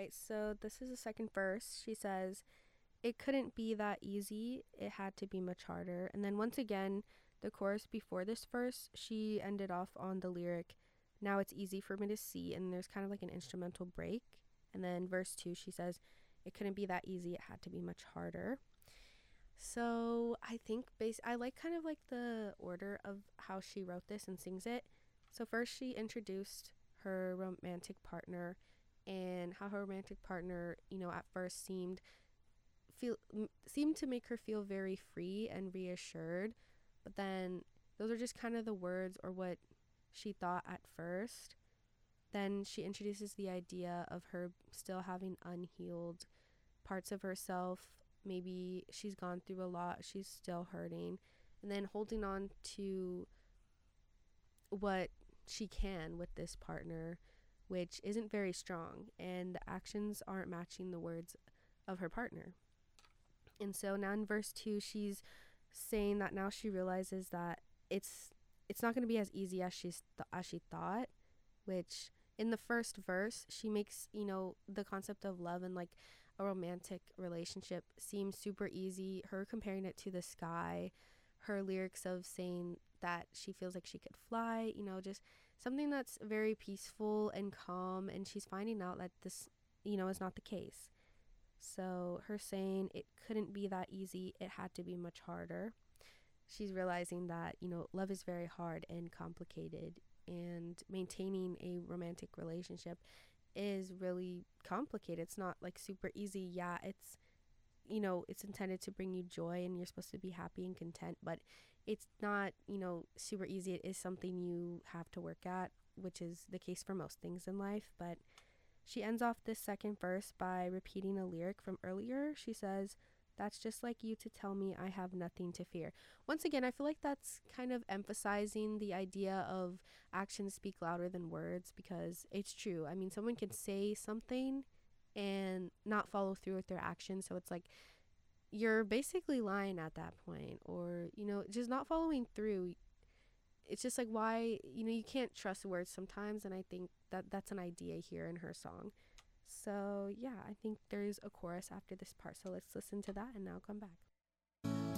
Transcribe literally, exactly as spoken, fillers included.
right, so this is the second verse. She says, "It couldn't be that easy. It had to be much harder." And then once again, the chorus before this verse, she ended off on the lyric, "Now it's easy for me to see." And there's kind of like an instrumental break. And then verse two, she says, "It couldn't be that easy. It had to be much harder." So I think base I like kind of like the order of how she wrote this and sings it. So first she introduced her romantic partner and how her romantic partner, you know, at first seemed feel m- seemed to make her feel very free and reassured, but then those are just kind of the words or what she thought at first. Then she introduces the idea of her still having unhealed parts of herself. Maybe she's gone through a lot, she's still hurting, and then holding on to what she can with this partner, which isn't very strong, and the actions aren't matching the words of her partner. And so now in verse two, she's saying that now she realizes that it's it's not going to be as easy as she's th- as she thought, which in the first verse she makes, you know, the concept of love and like a romantic relationship seem super easy, her comparing it to the sky, her lyrics of saying that she feels like she could fly, you know, just something that's very peaceful and calm, and she's finding out that this, you know, is not the case. So her saying it couldn't be that easy, it had to be much harder. She's realizing that, you know, love is very hard and complicated, and maintaining a romantic relationship is really complicated. It's not like super easy. Yeah, it's, you know, it's intended to bring you joy and you're supposed to be happy and content, but it's not, you know, super easy. It is something you have to work at, which is the case for most things in life. But she ends off this second verse by repeating a lyric from earlier. She says, "That's just like you to tell me I have nothing to fear." Once again, I feel like that's kind of emphasizing the idea of actions speak louder than words, because it's true. I mean, someone can say something and not follow through with their actions. So it's like you're basically lying at that point, or, you know, just not following through. It's just like, why, you know, you can't trust words sometimes. And I think that that's an idea here in her song. So yeah, I think there's a chorus after this part, so let's listen to that and now come back.